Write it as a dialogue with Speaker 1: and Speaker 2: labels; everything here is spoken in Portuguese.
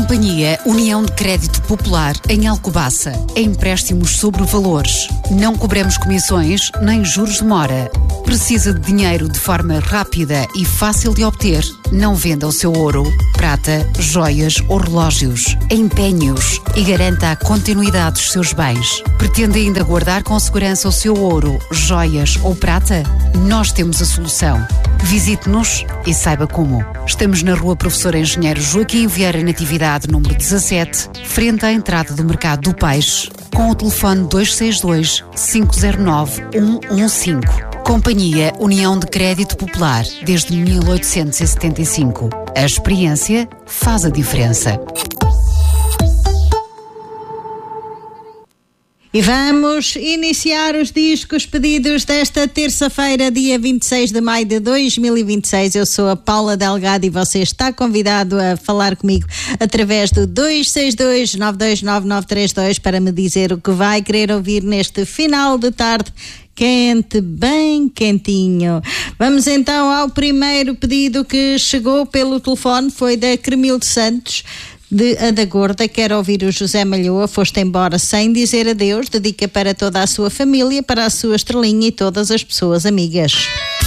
Speaker 1: Companhia União de Crédito Popular em Alcobaça. Empréstimos sobre valores. Não cobramos comissões nem juros de mora. Precisa de dinheiro de forma rápida e fácil de obter? Não venda o seu ouro, prata, joias ou relógios. Empenhe-os e garanta a continuidade dos seus bens. Pretende ainda guardar com segurança o seu ouro, joias ou prata? Nós temos a solução. Visite-nos e saiba como. Estamos na Rua Professor Engenheiro Joaquim Vieira Natividade, número 17, frente à entrada do Mercado do Peixe, com o telefone 262 509 115. Companhia União de Crédito Popular, desde 1875. A experiência faz a diferença.
Speaker 2: E vamos iniciar os discos pedidos desta terça-feira, dia 26 de maio de 2026. Eu sou a Paula Delgado e você está convidado a falar comigo através do 262-929-932 para me dizer o que vai querer ouvir neste final de tarde quente, bem quentinho. Vamos então ao primeiro pedido que chegou pelo telefone, foi da Cremilde Santos, de Adagorda. Quero ouvir o José Malhoa, Foste Embora Sem Dizer Adeus. Dedica para toda a sua família, para a sua estrelinha e todas as pessoas amigas.